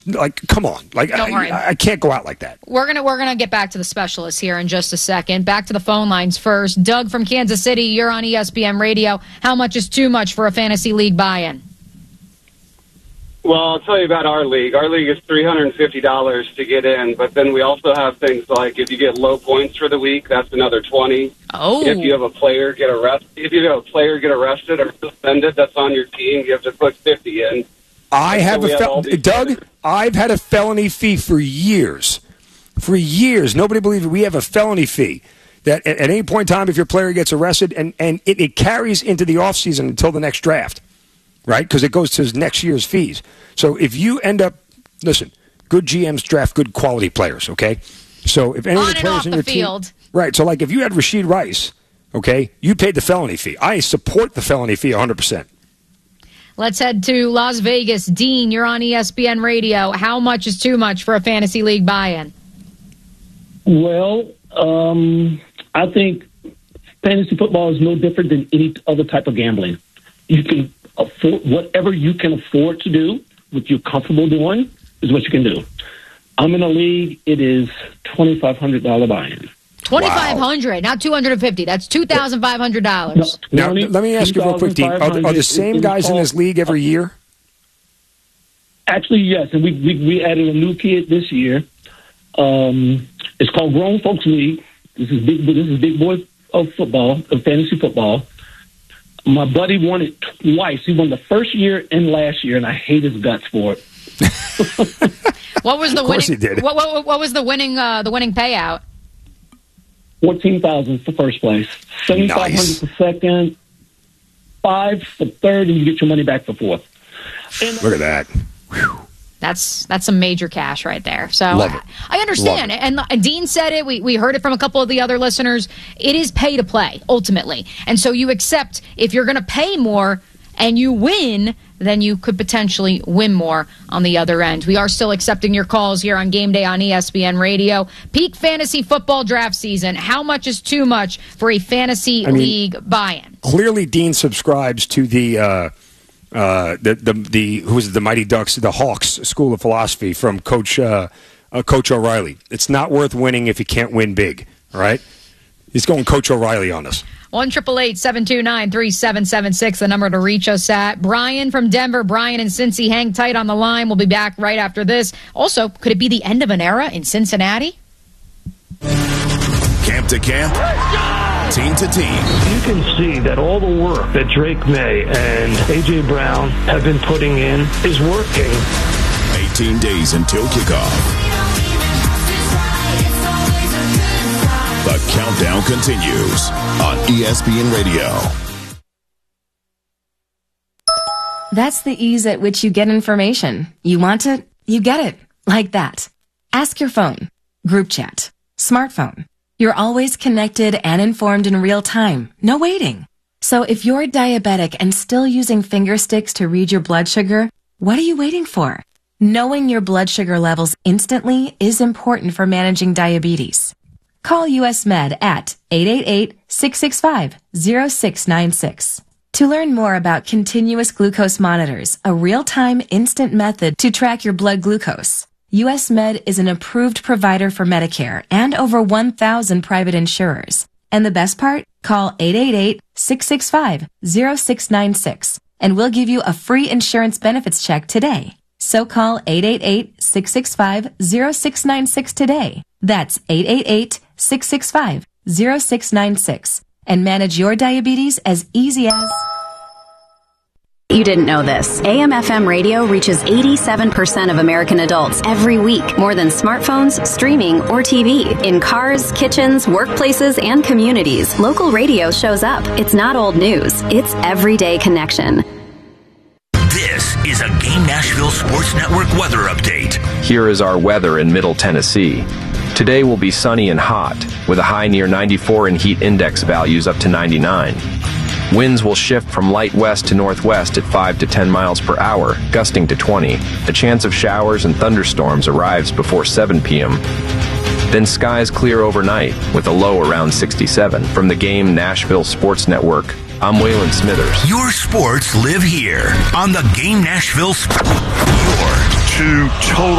Like, come on. Like, Don't worry. I can't go out like that. We're gonna get back to the specialists here in just a second. Back to the phone lines first. Doug from Kansas City, you're on ESPN Radio. How much is too much for a fantasy league buy-in? Well, I'll tell you about our league. Our league is $350 to get in, but then we also have things like if you get low points for the week, that's another $20. Oh. If you have a player get arrested or suspended that's on your team, you have to put $50 in. I've had a felony fee for years. For years. Nobody believes it. We have a felony fee that at any point in time, if your player gets arrested, and it carries into the offseason until the next draft, right? Because it goes to his next year's fees. So if you end up, listen, good GMs draft good quality players, okay? So if any of the players in your team, right? So like if you had Rashid Rice, okay, you paid the felony fee. I support the felony fee 100%. Let's head to Las Vegas. Dean, you're on ESPN Radio. How much is too much for a fantasy league buy-in? Well, I think fantasy football is no different than any other type of gambling. You can afford whatever you can afford to do, what you're comfortable doing, is what you can do. I'm in a league. It is $2,500 buy-in. $2,500, not $250. That's $2,500. Now, let me ask you real quick, Dean. Are the same guys in this league every year? Actually, yes. And we added a new kid this year. It's called Grown Folks League. This is big boy of football, of fantasy football. My buddy won it twice. He won the first year and last year, and I hate his guts for it. What was the Of course winning? he did. What was the winning payout? $14,000 for first place, $7,500 for second, $5,000 for third, and you get your money back for fourth. Look at that. Whew. That's some major cash right there. So I understand. Love it. And Dean said it. We heard it from a couple of the other listeners. It is pay to play, ultimately. And so you accept if you're going to pay more and you win, then you could potentially win more on the other end. We are still accepting your calls here on Game Day on ESPN Radio. Peak fantasy football draft season. How much is too much for a fantasy league buy-in? Clearly, Dean subscribes to the Mighty Ducks, the Hawks School of Philosophy from Coach O'Reilly. It's not worth winning if you can't win big. All right, he's going Coach O'Reilly on us. 1-888-729-3776, the number to reach us at. Brian from Denver. Brian and Cincy, hang tight on the line. We'll be back right after this. Also, could it be the end of an era in Cincinnati? Camp to camp, team to team. You can see that all the work that Drake May and A.J. Brown have been putting in is working. 18 days until kickoff. The countdown continues on ESPN Radio. That's the ease at which you get information. You want it, you get it. Like that. Ask your phone. Group chat. Smartphone. You're always connected and informed in real time. No waiting. So if you're diabetic and still using finger sticks to read your blood sugar, what are you waiting for? Knowing your blood sugar levels instantly is important for managing diabetes. Call US Med at 888-665-0696. To learn more about continuous glucose monitors, a real-time instant method to track your blood glucose, US Med is an approved provider for Medicare and over 1,000 private insurers. And the best part? Call 888-665-0696 and we'll give you a free insurance benefits check today. So call 888-665-0696 today. That's 888-665-0696 and manage your diabetes as easy as... You didn't know this. AM/FM radio reaches 87% of American adults every week, more than smartphones, streaming, or TV. In cars, kitchens, workplaces, and communities, local radio shows up. It's not old news. It's everyday connection. This is a Game Nashville Sports Network weather update. Here is our weather in Middle Tennessee. Today will be sunny and hot, with a high near 94 and heat index values up to 99. Winds will shift from light west to northwest at 5 to 10 miles per hour, gusting to 20. A chance of showers and thunderstorms arrives before 7 p.m. Then skies clear overnight, with a low around 67. From the Game Nashville Sports Network, I'm Waylon Smithers. Your sports live here on the Game Nashville. Your to total